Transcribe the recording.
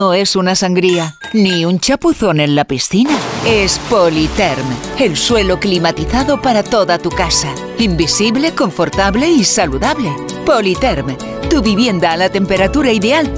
No es una sangría, ni un chapuzón en la piscina. Es Politerm, el suelo climatizado para toda tu casa. Invisible, confortable y saludable. Politerm, tu vivienda a la temperatura ideal